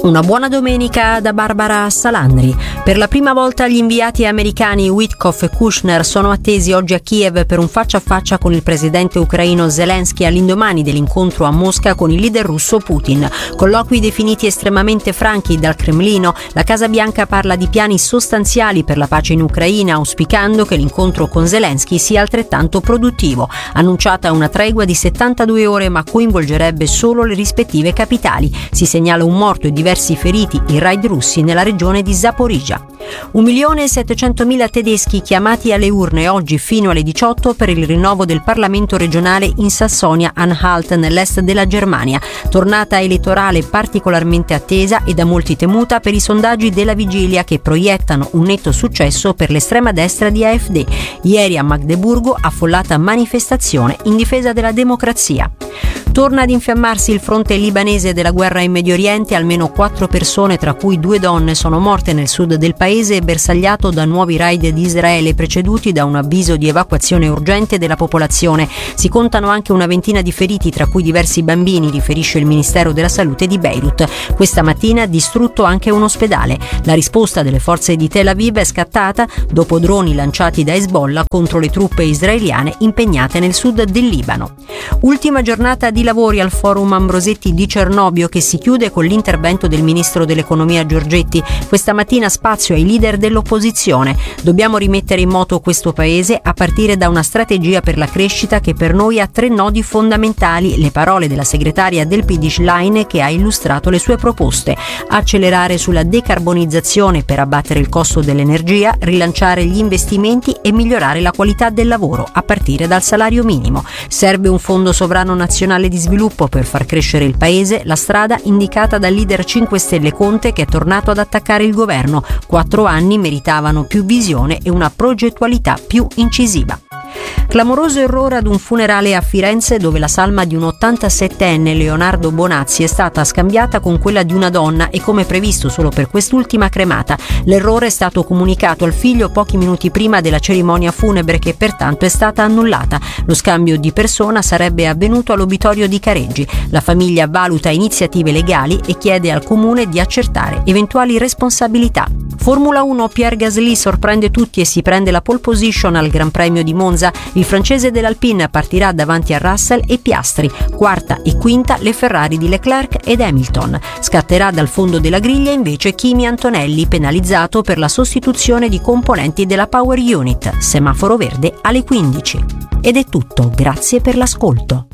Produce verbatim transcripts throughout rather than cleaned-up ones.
Una buona domenica da Barbara Salandri. Per la prima volta gli inviati americani Witkoff e Kushner sono attesi oggi a Kiev per un faccia a faccia con il presidente ucraino Zelensky all'indomani dell'incontro a Mosca con il leader russo Putin. Colloqui definiti estremamente franchi dal Cremlino, la Casa Bianca parla di piani sostanziali per la pace in Ucraina, auspicando che l'incontro con Zelensky sia altrettanto produttivo. Annunciata una tregua di settantadue ore, ma coinvolgerebbe solo le rispettive capitali. Si segnala un morto e diversi feriti in raid russi nella regione di Zaporizhzhia. Un milione e settecentomila tedeschi chiamati alle urne oggi fino alle diciotto per il rinnovo del Parlamento regionale in Sassonia-Anhalt nell'est della Germania. Tornata elettorale particolarmente attesa e da molti temuta per i sondaggi della vigilia che proiettano un netto successo per l'estrema destra di A F D. Ieri a Magdeburgo affollata manifestazione in difesa della democrazia. Torna ad infiammarsi il fronte libanese della guerra in Medio Oriente, almeno quattro persone, tra cui due donne, sono morte nel sud del paese bersagliato da nuovi raid di Israele preceduti da un avviso di evacuazione urgente della popolazione. Si contano anche una ventina di feriti, tra cui diversi bambini, riferisce il Ministero della Salute di Beirut. Questa mattina distrutto anche un ospedale. La risposta delle forze di Tel Aviv è scattata dopo droni lanciati da Hezbollah contro le truppe israeliane impegnate nel sud del Libano. Ultima giornata di lavori al Forum Ambrosetti di Cernobbio, che si chiude con l'intervento del ministro dell'economia Giorgetti. Questa mattina spazio ai leader dell'opposizione. Dobbiamo rimettere in moto questo paese a partire da una strategia per la crescita che per noi ha tre nodi fondamentali, le parole della segretaria del P D Schlein che ha illustrato le sue proposte. Accelerare sulla decarbonizzazione per abbattere il costo dell'energia, rilanciare gli investimenti e migliorare la qualità del lavoro a partire dal salario minimo. Serve un fondo sovrano nazionale di sviluppo per far crescere il paese, la strada indicata dal leader cinque Stelle Conte, che è tornato ad attaccare il governo. Quattro anni meritavano più visione e una progettualità più incisiva. Clamoroso errore ad un funerale a Firenze, dove la salma di un ottantasettenne, Leonardo Bonazzi, è stata scambiata con quella di una donna e, come previsto, solo per quest'ultima cremata. L'errore è stato comunicato al figlio pochi minuti prima della cerimonia funebre, che pertanto è stata annullata. Lo scambio di persona sarebbe avvenuto all'obitorio di Careggi. La famiglia valuta iniziative legali e chiede al comune di accertare eventuali responsabilità. Formula uno, Pierre Gasly sorprende tutti e si prende la pole position al Gran Premio di Monza. Il francese dell'Alpine partirà davanti a Russell e Piastri. Quarta e quinta le Ferrari di Leclerc ed Hamilton. Scatterà dal fondo della griglia invece Kimi Antonelli, penalizzato per la sostituzione di componenti della Power Unit. Semaforo verde alle quindici. Ed è tutto, grazie per l'ascolto.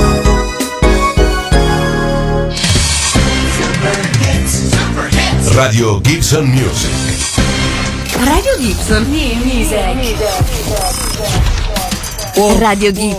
Radio Gibson Music. Radio Gibson Music. Radio Gibson.